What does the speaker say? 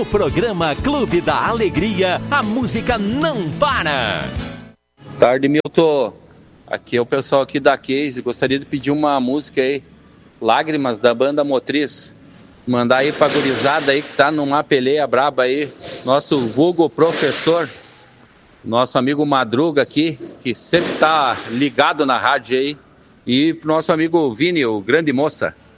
No programa Clube da Alegria, a música não para. Tarde, Milton. Aqui é o pessoal aqui da Case. Gostaria de pedir uma música aí, Lágrimas, da banda Motriz. Mandar aí pra gurizada aí que tá numa peleia braba aí. Nosso vulgo professor, nosso amigo Madruga aqui, que sempre tá ligado na rádio aí. E pro nosso amigo Vini, o grande moça.